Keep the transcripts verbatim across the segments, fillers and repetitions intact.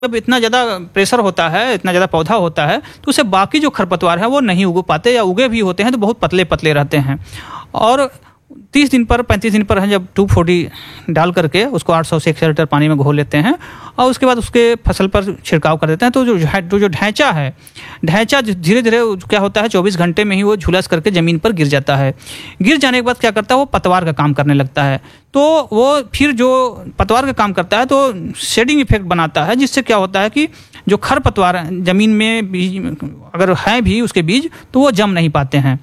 जब इतना ज़्यादा प्रेशर होता है, इतना ज़्यादा पौधा होता है, तो उससे बाकी जो खरपतवार है वो नहीं उग पाते, या उगे भी होते हैं तो बहुत पतले पतले रहते हैं। और तीस दिन पर पैंतीस दिन पर हम जब टू फोर्टी डाल करके उसको आठ सौ से एक सौ लीटर पानी में घोल लेते हैं और उसके बाद उसके फसल पर छिड़काव कर देते हैं, तो जो जो जो ढैंचा है, ढैंचा धीरे धीरे क्या होता है चौबीस घंटे में ही वो झुलस करके ज़मीन पर गिर जाता है। गिर जाने के बाद क्या करता है, वो पतवार का काम करने लगता है। तो वो फिर जो पतवार का काम करता है तो शेडिंग इफेक्ट बनाता है, जिससे क्या होता है कि जो खरपतवार ज़मीन में बीज अगर हैं भी उसके बीज, तो वो जम नहीं पाते हैं।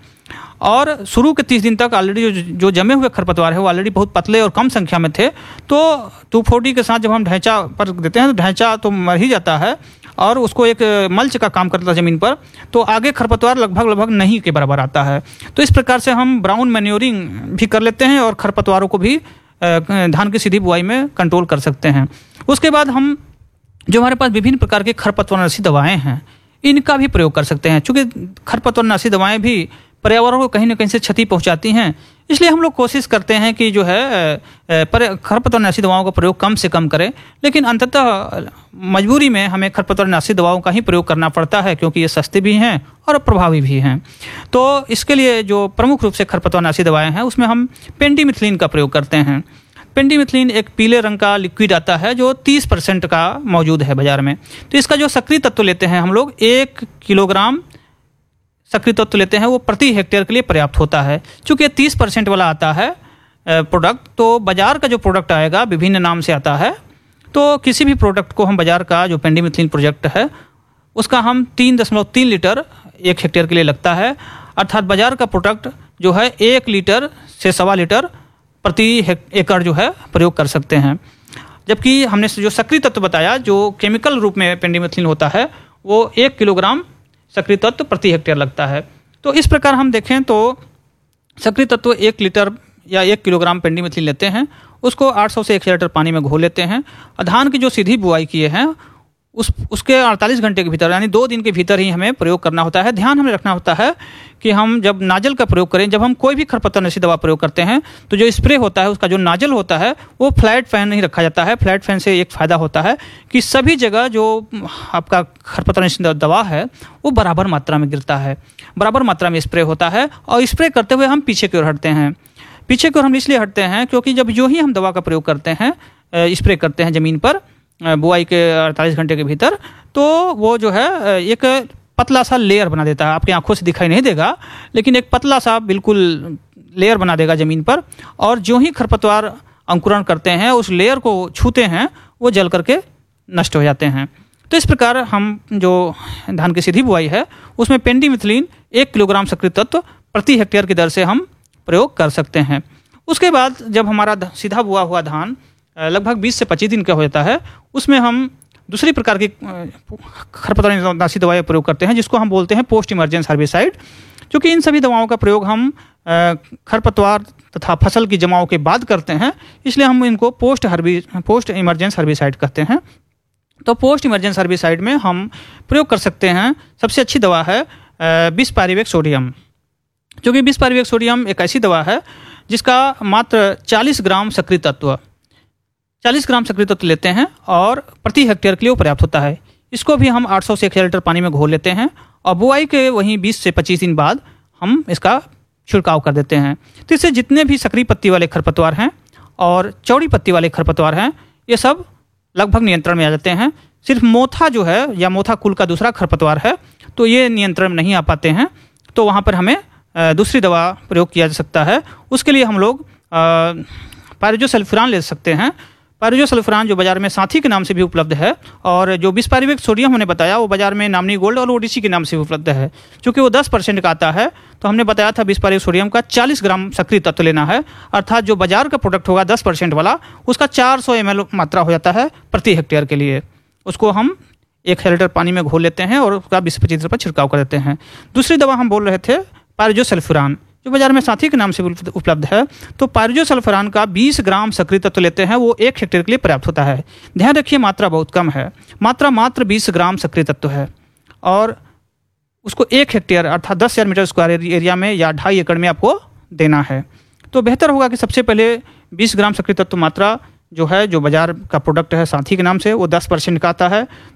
और शुरू के तीस दिन तक ऑलरेडी जो जो जमे हुए खरपतवार है वो ऑलरेडी बहुत पतले और कम संख्या में थे, तो टू फोर्टी के साथ जब हम ढैंचा पर देते हैं तो ढैंचा तो मर ही जाता है और उसको एक मल्च का काम करता है ज़मीन पर, तो आगे खरपतवार लगभग लगभग नहीं के बराबर आता है। तो इस प्रकार से हम ब्राउन मैन्योरिंग भी कर लेते हैं और खरपतवारों को भी धान की सीधी बुआई में कंट्रोल कर सकते हैं। उसके बाद हम जो हमारे पास विभिन्न प्रकार के खरपतवारनाशी दवाएँ हैं, इनका भी प्रयोग कर सकते हैं। चूँकि खरपतवारनाशी दवाएँ भी पर्यावरण को कहीं ना कहीं से क्षति पहुंचाती हैं, इसलिए हम लोग कोशिश करते हैं कि जो है खरपतवारनाशी दवाओं का प्रयोग कम से कम करें, लेकिन अंततः मजबूरी में हमें खरपतवारनाशी दवाओं का ही प्रयोग करना पड़ता है, क्योंकि ये सस्ते भी हैं और प्रभावी भी हैं। तो इसके लिए जो प्रमुख रूप से खरपतवारनाशी दवाएँ हैं उसमें हम पेंडिमिथलिन का प्रयोग करते हैं। पेंडिमिथलिन एक पीले रंग का लिक्विड आता है जो तीस परसेंट का मौजूद है बाजार में। तो इसका जो सक्रिय तत्व लेते हैं हम लोग, एक किलोग्राम सक्रिय तत्व लेते हैं, वो प्रति हेक्टेयर के लिए पर्याप्त होता है। चूँकि तीस परसेंट वाला आता है प्रोडक्ट, तो बाजार का जो प्रोडक्ट आएगा विभिन्न नाम से आता है। तो किसी भी प्रोडक्ट को हम बाजार का जो पेंडिमिथलिन प्रोजेक्ट है उसका हम तीन दशमलव तीन लीटर एक हेक्टेयर के लिए लगता है, अर्थात बाजार का प्रोडक्ट जो है एक लीटर से सवा लीटर प्रति एकड़ जो है प्रयोग कर सकते हैं। जबकि हमने जो सक्रिय तत्व बताया जो केमिकल रूप में पेंडिमिथलिन होता है, वो एक किलोग्राम सक्रिय तत्व प्रति हेक्टेयर लगता है। तो इस प्रकार हम देखें तो सक्रिय तत्व एक लीटर या एक किलोग्राम पेंडिमिथलिन लेते हैं, उसको आठ सौ से एक सौ लीटर पानी में घोल लेते हैं। धान की जो सीधी बुआई किए हैं उस उसके अड़तालीस घंटे के भीतर यानी दो दिन के भीतर ही हमें प्रयोग करना होता है। ध्यान हमें रखना होता है कि हम जब नाजल का प्रयोग करें, जब हम कोई भी खरपतवारनाशी दवा प्रयोग करते हैं तो जो स्प्रे होता है उसका जो नाजल होता है वो फ्लैट फैन नहीं रखा जाता है। फ्लैट फैन से एक फ़ायदा होता है कि सभी जगह जो आपका खरपतवारनाशी दवा है वो बराबर मात्रा में गिरता है, बराबर मात्रा में स्प्रे होता है। और स्प्रे करते हुए हम पीछे की ओर हटते हैं। पीछे की ओर हम इसलिए हटते हैं क्योंकि जब जो ही हम दवा का प्रयोग करते हैं, स्प्रे करते हैं ज़मीन पर बुआई के अड़तालीस घंटे के भीतर, तो वो जो है एक पतला सा लेयर बना देता है। आपकी आंखों से दिखाई नहीं देगा, लेकिन एक पतला सा बिल्कुल लेयर बना देगा ज़मीन पर। और जो ही खरपतवार अंकुरण करते हैं उस लेयर को छूते हैं, वो जल करके नष्ट हो जाते हैं। तो इस प्रकार हम जो धान की सीधी बुआई है उसमें पेंडिमिथलिन एक किलोग्राम सक्रिय तत्व प्रति हेक्टेयर की दर से हम प्रयोग कर सकते हैं। उसके बाद जब हमारा सीधा बुआ हुआ धान लगभग बीस से पच्चीस दिन का हो जाता है, उसमें हम दूसरी प्रकार की खरपतवारनाशी दवाएं प्रयोग करते हैं, जिसको हम बोलते हैं पोस्ट इमरजेंस हर्बिसाइड। क्योंकि इन सभी दवाओं का प्रयोग हम खरपतवार तथा फसल की जमाव के बाद करते हैं, इसलिए हम इनको post Harbi post emergence herbicide कहते हैं। तो पोस्ट इमरजेंस हर्बिसाइड में हम प्रयोग कर सकते हैं, सबसे अच्छी दवा है बिसपायरिवेट सोडियम। क्योंकि बिसपायरिवेट सोडियम एक ऐसी दवा है जिसका मात्र चालीस ग्राम सक्रिय तत्व चालीस ग्राम सक्रिय तत्व लेते हैं और प्रति हेक्टेयर के लिए पर्याप्त होता है। इसको भी हम आठ सौ से एक सौ लीटर पानी में घोल लेते हैं और बुआई के वहीं बीस से पच्चीस दिन बाद हम इसका छिड़काव कर देते हैं। तो इससे जितने भी सक्रिय पत्ती वाले खरपतवार हैं और चौड़ी पत्ती वाले खरपतवार हैं, ये सब लगभग नियंत्रण में आ जाते हैं। सिर्फ मोथा जो है या मोथा कुल का दूसरा खरपतवार है, तो ये नियंत्रण में नहीं आ पाते हैं, तो वहाँ पर हमें दूसरी दवा प्रयोग किया जा सकता है। उसके लिए हम लोग पायरोजोसल्फिरान ले सकते हैं। पायरोजोसल्फिरान जो बाजार में साथी के नाम से भी उपलब्ध है, और जो बिसपायरिवेट सोडियम हमने बताया वो बाजार में नामनी गोल्ड और ओडिसी के नाम से भी उपलब्ध है। क्योंकि वो दस परसेंट का आता है, तो हमने बताया था बिसपायरिवेट सोडियम का चालीस ग्राम सक्रिय तत्व लेना है, अर्थात जो बाजार का प्रोडक्ट होगा दस परसेंट वाला, उसका चार सौ एम एल मात्रा हो जाता है प्रति हेक्टेयर के लिए। उसको हम एक लीटर पानी में घोल लेते हैं और उसका बीस पच्चीस पर छिड़काव कर देते हैं। दूसरी दवा हम बोल रहे थे पायरोजोसल्फिरान, जो बाजार में साथी के नाम से उपलब्ध है। तो पायरोजोसल्फिरान का बीस ग्राम सक्रिय तत्व लेते हैं, वो एक हेक्टेयर के लिए पर्याप्त होता है। ध्यान रखिए मात्रा बहुत कम है, मात्रा मात्र बीस ग्राम सक्रिय तत्व है, और उसको एक हेक्टेयर अर्थात दस हज़ार मीटर स्क्वायर एरिया में या ढाई एकड़ में आपको देना है। तो बेहतर होगा कि सबसे पहले बीस ग्राम सक्रिय तत्व मात्रा जो है, जो बाजार का प्रोडक्ट है साथी के नाम से, वो दस परसेंट का आता है।